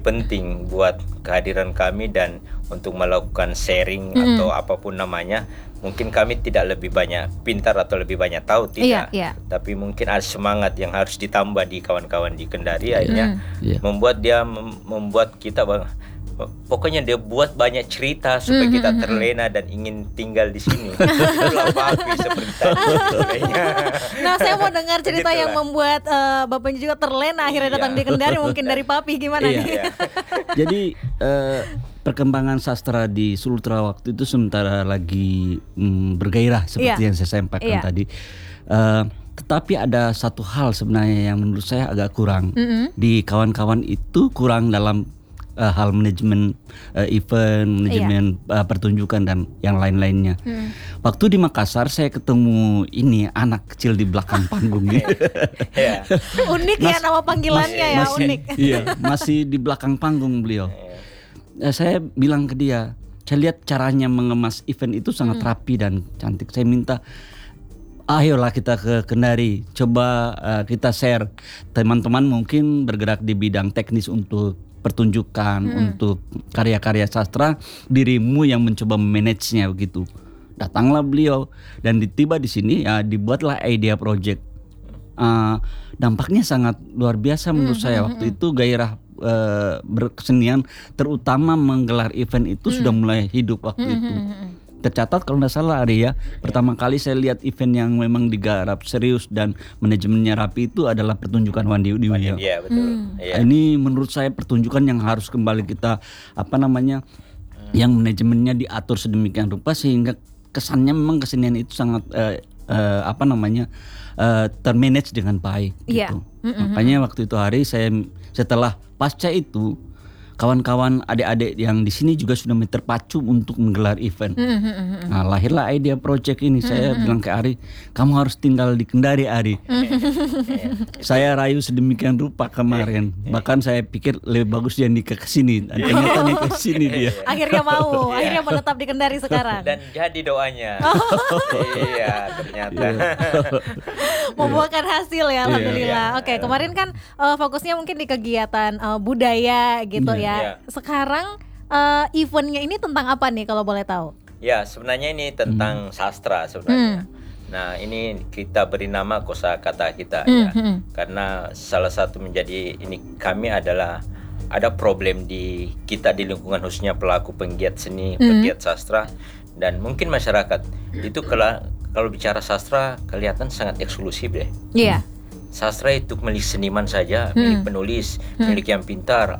penting buat kehadiran kami dan untuk melakukan sharing atau apapun namanya. Mungkin kami tidak lebih banyak pintar atau lebih banyak tahu, tidak. Tapi mungkin ada semangat yang harus ditambah di kawan-kawan di Kendari akhirnya membuat kita pokoknya dia buat banyak cerita supaya kita terlena dan ingin tinggal di sini. Itulah Papi seperti tadi. Nah, saya mau dengar cerita yang membuat Bapaknya juga terlena akhirnya datang di Kendari, mungkin dari Papi gimana nih? Jadi perkembangan sastra di Sultra waktu itu sementara lagi bergairah seperti yang saya sampaikan tadi. Tetapi ada satu hal sebenarnya yang menurut saya agak kurang di kawan-kawan itu, kurang dalam hal manajemen event, manajemen pertunjukan dan yang lain-lainnya. Waktu di Makassar saya ketemu ini anak kecil di belakang panggung. Unik ya nama panggilannya unik. Iya, masih di belakang panggung beliau. Saya bilang ke dia, saya lihat caranya mengemas event itu sangat rapi dan cantik. Saya minta, ayolah kita ke Kendari, coba kita share. Teman-teman mungkin bergerak di bidang teknis untuk pertunjukan, untuk karya-karya sastra, dirimu yang mencoba memanage-nya begitu. Datanglah beliau dan tiba di sini dibuatlah idea project. Dampaknya sangat luar biasa menurut saya. Waktu itu gairah berkesenian, terutama menggelar event itu sudah mulai hidup waktu itu. Tercatat kalau tidak salah Ari ya, pertama kali saya lihat event yang memang digarap serius dan manajemennya rapi itu adalah pertunjukan Wandi Udiwi. Iya betul. Ini menurut saya pertunjukan yang harus kembali kita yang manajemennya diatur sedemikian rupa sehingga kesannya memang kesenian itu sangat termanage dengan baik gitu. Makanya waktu itu Hari saya setelah pasca itu, kawan-kawan adik-adik yang di sini juga sudah terpacu untuk menggelar event. Nah, lahirlah idea project ini. Saya bilang ke Ari, kamu harus tinggal di Kendari, Ari. Saya rayu sedemikian rupa kemarin. Bahkan saya pikir lebih bagus dia nikah ke sini. Ternyata nikah ke sini dia. Akhirnya mau, akhirnya menetap di Kendari sekarang. Dan jadi doanya. Iya, ternyata. Membuahkan hasil ya, alhamdulillah. Oke, kemarin kan fokusnya mungkin di kegiatan budaya gitu ya. Sekarang eventnya ini tentang apa nih kalau boleh tahu? Ya, sebenarnya ini tentang sastra sebenarnya. Nah, ini kita beri nama kosakata kita ya. Karena salah satu menjadi ini kami adalah ada problem di kita di lingkungan khususnya pelaku penggiat seni, penggiat sastra dan mungkin masyarakat. Itu kalau bicara sastra kelihatan sangat eksklusif deh. Iya. Sastra itu milik seniman saja, milik penulis, milik yang pintar,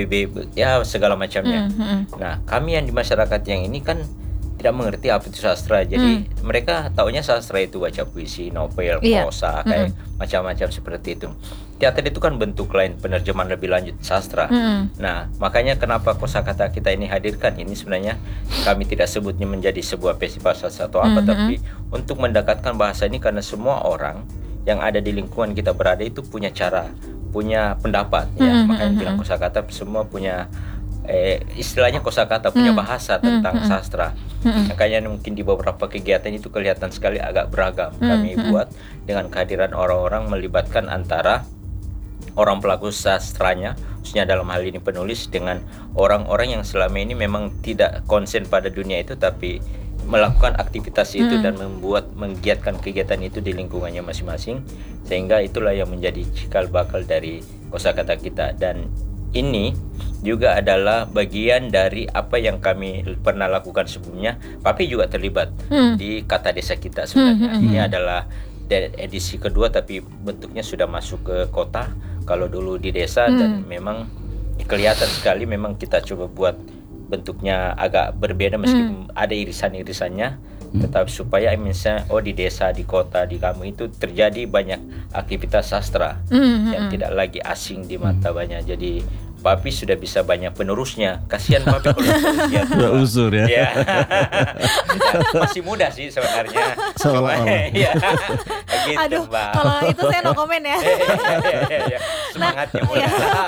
ya segala macamnya. Nah, kami yang di masyarakat yang ini kan tidak mengerti apa itu sastra. Jadi mereka taunya sastra itu baca puisi, novel, prosa, kayak macam-macam seperti itu. Teater itu kan bentuk lain, penerjemahan lebih lanjut sastra. Nah, makanya kenapa kosakata kita ini hadirkan ini sebenarnya kami tidak sebutnya menjadi sebuah festival sastra atau apa, tapi untuk mendekatkan bahasa ini karena semua orang yang ada di lingkungan kita berada itu punya cara, punya pendapat ya. Makanya bilang kosakata semua punya istilahnya kosakata punya bahasa tentang sastra. Makanya mungkin di beberapa kegiatan itu kelihatan sekali agak beragam. Kami buat dengan kehadiran orang-orang melibatkan antara orang pelaku sastranya, khususnya dalam hal ini penulis, dengan orang-orang yang selama ini memang tidak konsen pada dunia itu tapi melakukan aktivitas itu dan menggiatkan kegiatan itu di lingkungannya masing-masing, sehingga itulah yang menjadi cikal bakal dari kosakata kita. Dan ini juga adalah bagian dari apa yang kami pernah lakukan sebelumnya. Papi juga terlibat di kata desa kita sebenarnya. Ini adalah edisi kedua tapi bentuknya sudah masuk ke kota. Kalau dulu di desa dan memang kelihatan sekali memang kita coba buat bentuknya agak berbeda meskipun ada irisan-irisannya, tetapi supaya misalnya di desa, di kota, di kamu itu terjadi banyak aktivitas sastra yang tidak lagi asing di mata banyak. Jadi Papi sudah bisa banyak penerusnya. Kasihan Papi kalau usia sudah usur ya. Masih muda sih sebenarnya. Seolah-olah. Ya. Gitu, Aduh, Mbak. kalau itu saya no comment ya. Iya. Semangatnya mulai.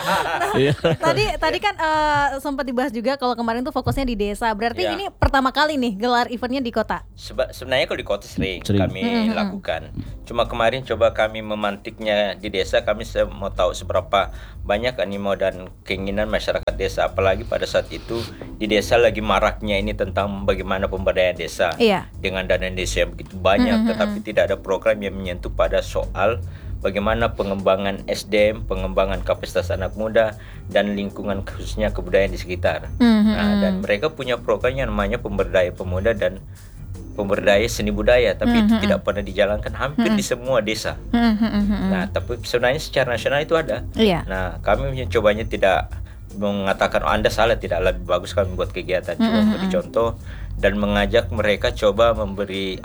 Tadi kan sempat dibahas juga kalau kemarin tuh fokusnya di desa. Berarti Iya. ini pertama kali nih gelar eventnya di kota. Sebenarnya kalau di kota sering Sering. kami lakukan. Cuma kemarin coba kami memantiknya di desa. Kami mau tahu seberapa banyak animo dan keinginan masyarakat desa. Apalagi pada saat itu di desa lagi maraknya ini tentang bagaimana pemberdayaan desa. Iya. Dengan dana desa yang begitu banyak, tetapi tidak ada program yang menyentuh pada soal bagaimana pengembangan SDM, pengembangan kapasitas anak muda, dan lingkungan khususnya kebudayaan di sekitar. Nah, dan mereka punya program yang namanya pemberdayaan pemuda dan pemberdayaan seni budaya, tapi itu tidak pernah dijalankan hampir di semua desa. Nah, tapi sebenarnya secara nasional itu ada. Iya. Nah, kami mencobanya tidak mengatakan Anda salah, tidak lebih bagus kami buat kegiatan, cuma memberi contoh dan mengajak mereka coba memberi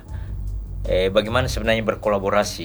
bagaimana sebenarnya berkolaborasi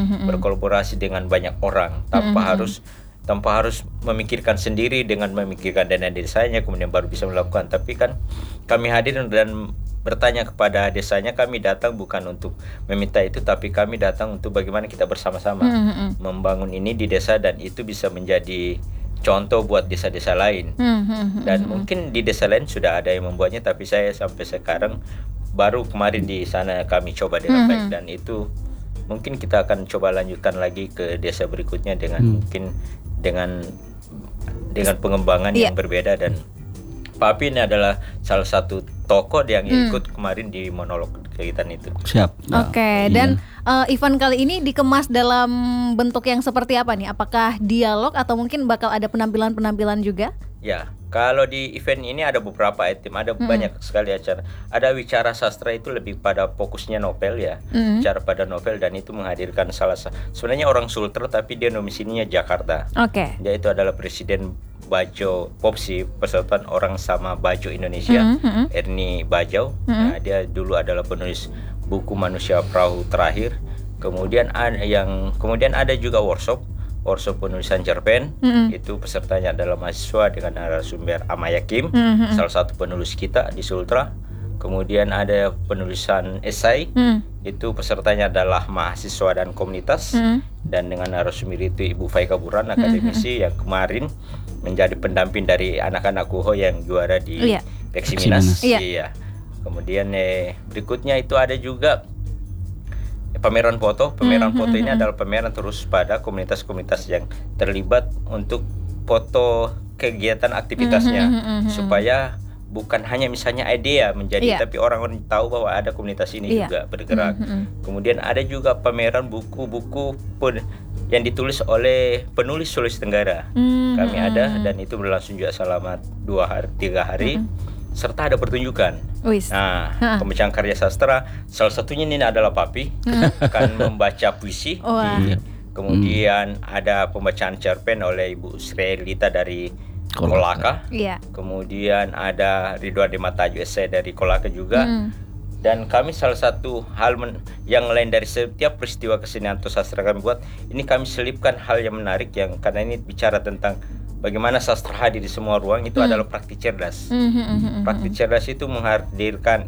dengan banyak orang tanpa harus memikirkan sendiri dengan memikirkan dana desanya kemudian baru bisa melakukan. Tapi kan kami hadir dan bertanya kepada desanya, kami datang bukan untuk meminta itu, tapi kami datang untuk bagaimana kita bersama-sama membangun ini di desa dan itu bisa menjadi contoh buat desa-desa lain. Dan mungkin di desa lain sudah ada yang membuatnya, tapi saya sampai sekarang baru kemarin di sana kami coba dengan baik, dan itu mungkin kita akan coba lanjutkan lagi ke desa berikutnya dengan mungkin dengan pengembangan yang berbeda. Dan Pak Api ini adalah salah satu tokoh yang ikut kemarin di monolog kegiatan itu. Siap. Oke, dan event kali ini dikemas dalam bentuk yang seperti apa nih? Apakah dialog atau mungkin bakal ada penampilan-penampilan juga? Ya, kalau di event ini ada beberapa item, ada banyak sekali acara. Ada wicara sastra, itu lebih pada fokusnya novel ya, bicara pada novel, dan itu menghadirkan sebenarnya orang Sultra tapi dia domisilinya Jakarta. Oke. Dia itu adalah Presiden Bajo Popsi, Persatuan Orang Sama Bajo Indonesia, Ernie Bajau. Nah, dia dulu adalah penulis buku Manusia Perahu Terakhir. Kemudian ada juga workshop penulisan cerpen. Itu pesertanya adalah mahasiswa dengan narasumber Amaya Kim, salah satu penulis kita di Sultra. Kemudian ada penulisan esai, itu pesertanya adalah mahasiswa dan komunitas, dan dengan narasumber itu Ibu Faika Buran, akademisi yang kemarin menjadi pendamping dari anak-anak UHO yang juara di Peksiminas. Iya. Kemudian berikutnya itu ada juga pameran foto. Pameran foto ini adalah pameran terus pada komunitas-komunitas yang terlibat untuk foto kegiatan aktivitasnya, supaya bukan hanya misalnya idea menjadi, tapi orang-orang tahu bahwa ada komunitas ini juga bergerak. Kemudian ada juga pameran buku-buku yang ditulis oleh penulis Sulawesi Tenggara. Kami ada, dan itu berlangsung juga selama 3 hari. Serta ada pertunjukan. Nah, pembacaan karya sastra, salah satunya ini adalah Papi akan membaca puisi. Kemudian ada pembacaan cerpen oleh Ibu Srelita dari Kolaka. Kemudian ada Ridwan Demataju esai dari Kolaka juga. Dan kami salah satu hal yang lain dari setiap peristiwa kesenian atau sastra kami buat, ini kami selipkan hal yang menarik, yang karena ini bicara tentang bagaimana sastra hadir di semua ruang, itu adalah praktik cerdas. Praktik cerdas itu menghadirkan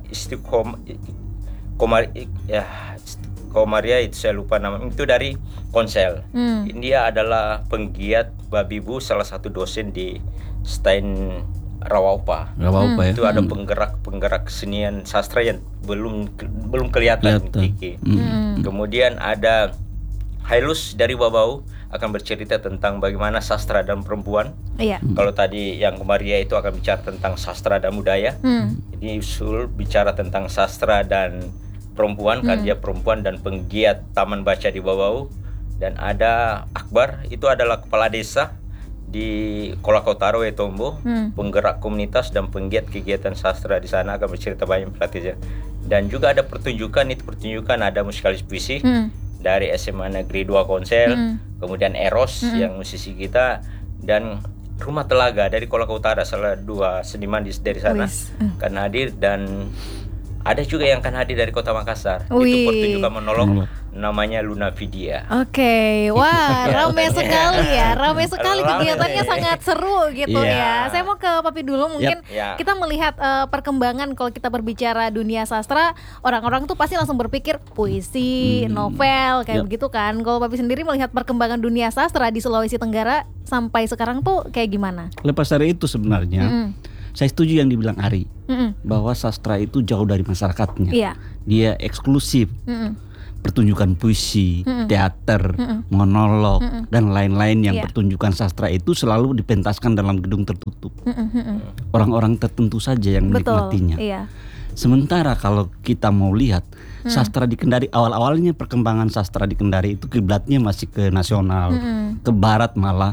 Komaria, itu saya lupa namanya, itu dari Konsel. Dia adalah penggiat babi bu, salah satu dosen di Stein Rawaupa. Itu ada penggerak kesenian sastra yang belum kelihatan. Kemudian ada Hailus dari Babau akan bercerita tentang bagaimana sastra dan perempuan. Kalau tadi yang Komaria itu akan bicara tentang sastra dan budaya. Ini usul bicara tentang sastra dan perempuan, kan dia perempuan dan penggiat taman baca di Babau. Dan ada Akbar, itu adalah kepala desa di Kolakotaro Tombo, penggerak komunitas dan penggiat kegiatan sastra di sana, akan bercerita banyak pelatihnya. Dan juga ada pertunjukan ada musikalis puisi dari SMA Negeri 2 Konsel, kemudian Eros yang musisi kita, dan Rumah Telaga dari Kolaka Utara, salah 2 seniman dari sana akan hadir. Dan ada juga yang akan hadir dari Kota Makassar. Itu pertunjukan monolog namanya Luna Vidya. Oke, wah ramai sekali ya, ramai sekali kegiatannya sangat seru gitu ya. Saya mau ke Papi dulu, mungkin kita melihat perkembangan kalau kita berbicara dunia sastra, orang-orang tuh pasti langsung berpikir puisi, novel kayak begitu kan. Kalau Papi sendiri melihat perkembangan dunia sastra di Sulawesi Tenggara sampai sekarang tuh kayak gimana? Lepas dari itu sebenarnya saya setuju yang dibilang Ari, bahwa sastra itu jauh dari masyarakatnya. Dia eksklusif. Pertunjukan puisi, teater, monolog, dan lain-lain yang pertunjukan sastra itu selalu dipentaskan dalam gedung tertutup. Orang-orang tertentu saja yang menikmatinya. Sementara kalau kita mau lihat sastra di Kendari, awal-awalnya perkembangan sastra di Kendari itu kiblatnya masih ke nasional, ke barat malah.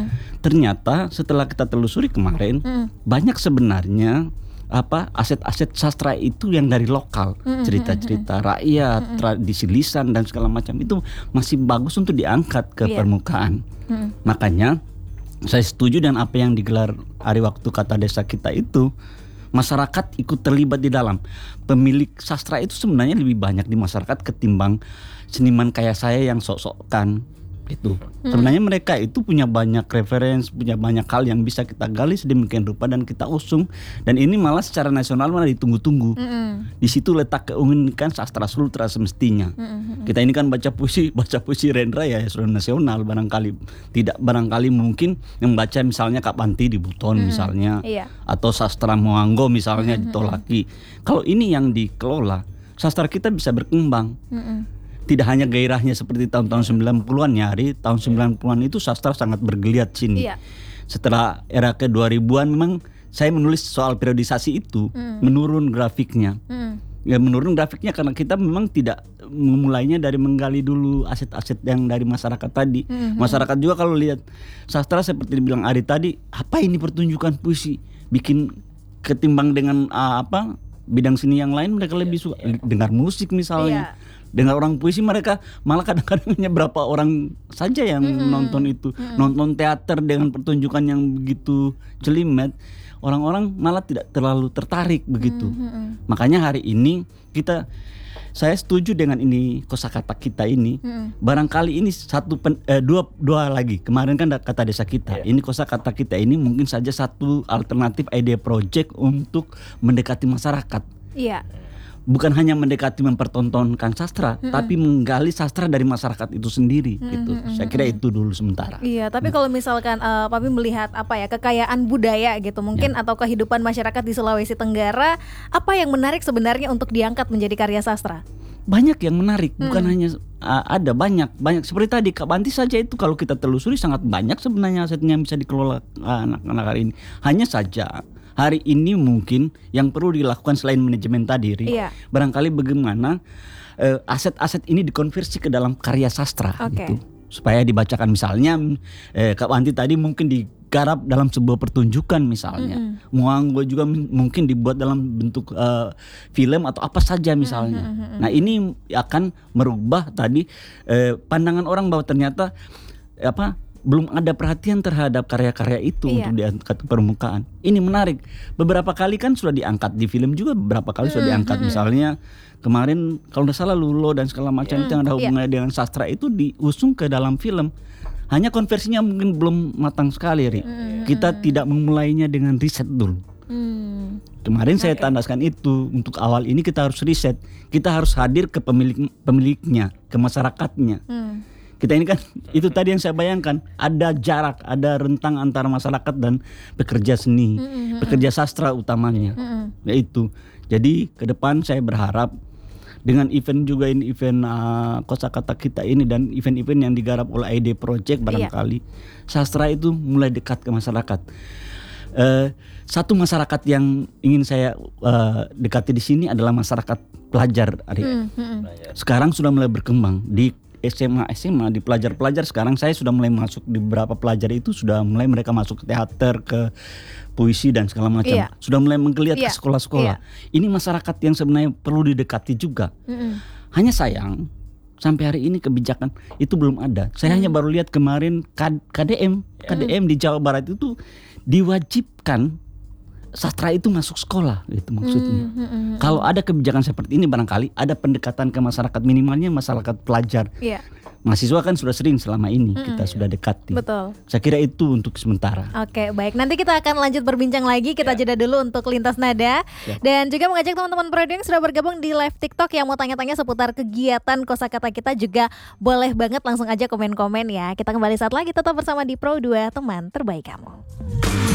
Ternyata setelah kita telusuri kemarin, banyak sebenarnya aset-aset sastra itu yang dari lokal, cerita-cerita rakyat, tradisi lisan dan segala macam itu masih bagus untuk diangkat ke permukaan. Makanya saya setuju dengan apa yang digelar hari waktu Kata Desa kita itu. Masyarakat ikut terlibat di dalam. Pemilik sastra itu sebenarnya lebih banyak di masyarakat ketimbang seniman kayak saya yang sok-sokan itu. Sebenarnya mereka itu punya banyak referensi, punya banyak hal yang bisa kita gali sedemikian rupa dan kita usung. Dan ini malah secara nasional malah ditunggu-tunggu. Di situ letak keunikan sastra Sultra semestinya. Kita ini kan baca puisi Rendra ya sudah nasional barangkali. Tidak barangkali mungkin yang baca misalnya Kak Panti di Buton misalnya, atau sastra Moanggo misalnya di Tolaki. Kalau ini yang dikelola, sastra kita bisa berkembang. Tidak hanya gairahnya seperti tahun-tahun 90-an ya, Ari. Tahun 90-an itu sastra sangat bergeliat sini. Setelah era ke-2000-an memang saya menulis soal periodisasi itu, menurun grafiknya. Ya menurun grafiknya karena kita memang tidak memulainya dari menggali dulu aset-aset yang dari masyarakat tadi. Masyarakat juga kalau lihat sastra seperti dibilang Ari tadi, apa ini pertunjukan puisi? Bikin ketimbang dengan bidang seni yang lain mereka lebih suka dengar musik misalnya. Dengar orang puisi mereka malah kadang-kadang hanya berapa orang saja yang nonton itu. Nonton teater dengan pertunjukan yang begitu jelimet, orang-orang malah tidak terlalu tertarik begitu. Makanya hari ini saya setuju dengan ini kosakata kita ini. Barangkali ini dua lagi. Kemarin kan Kata Desa kita. Ini kosakata kita ini mungkin saja satu alternatif ide project untuk mendekati masyarakat. Bukan hanya mendekati mempertontonkan sastra, tapi menggali sastra dari masyarakat itu sendiri gitu. Saya kira itu dulu sementara. Tapi kalau misalkan Papi melihat kekayaan budaya gitu mungkin atau kehidupan masyarakat di Sulawesi Tenggara, apa yang menarik sebenarnya untuk diangkat menjadi karya sastra? Banyak yang menarik, bukan hanya ada banyak seperti tadi Kak Banti saja itu kalau kita telusuri sangat banyak sebenarnya asetnya yang bisa dikelola anak-anak hari ini. Hanya saja hari ini mungkin yang perlu dilakukan selain manajemen tadi, barangkali bagaimana aset-aset ini dikonversi ke dalam karya sastra gitu, supaya dibacakan misalnya Kak Wanti tadi mungkin digarap dalam sebuah pertunjukan misalnya, Moanggo juga mungkin dibuat dalam bentuk film atau apa saja misalnya. Nah ini akan merubah tadi pandangan orang bahwa ternyata belum ada perhatian terhadap karya-karya itu untuk diangkat ke permukaan. Ini menarik. Beberapa kali kan sudah diangkat di film juga, beberapa kali sudah diangkat. Misalnya kemarin kalau tidak salah Lulo dan segala macam itu yang ada hubungannya dengan sastra itu diusung ke dalam film. Hanya konversinya mungkin belum matang sekali, Ri. Kita tidak memulainya dengan riset dulu. Kemarin saya tandaskan itu, untuk awal ini kita harus riset. Kita harus hadir ke pemiliknya, ke masyarakatnya. Kita ini kan itu tadi yang saya bayangkan, ada jarak, ada rentang antara masyarakat dan pekerja seni, pekerja sastra utamanya. Yaitu. Jadi ke depan saya berharap dengan event juga ini event kosakata kita ini dan event-event yang digarap oleh ID Project barangkali sastra itu mulai dekat ke masyarakat. Satu masyarakat yang ingin saya dekati di sini adalah masyarakat pelajar, Ari. Sekarang sudah mulai berkembang di SMA di pelajar-pelajar. Sekarang saya sudah mulai masuk di beberapa pelajar itu sudah mulai mereka masuk ke teater, ke puisi dan segala macam. Sudah mulai menggeliat ke sekolah-sekolah. Ini masyarakat yang sebenarnya perlu didekati juga. Hanya sayang sampai hari ini kebijakan itu belum ada. Saya hanya baru lihat kemarin KDM di Jawa Barat itu diwajibkan sastra itu masuk sekolah, itu maksudnya. Kalau ada kebijakan seperti ini, barangkali ada pendekatan ke masyarakat, minimalnya masyarakat pelajar. Iya. Mahasiswa kan sudah sering selama ini kita sudah dekati. Betul. Saya kira itu untuk sementara. Oke, baik. Nanti kita akan lanjut berbincang lagi. Kita jeda dulu untuk Lintas Nada. Dan juga mengajak teman-teman Proedu yang sudah bergabung di live TikTok yang mau tanya-tanya seputar kegiatan kosakata kita juga boleh banget langsung aja komen-komen ya. Kita kembali saat lagi, tetap bersama di Pro 2, teman terbaik kamu.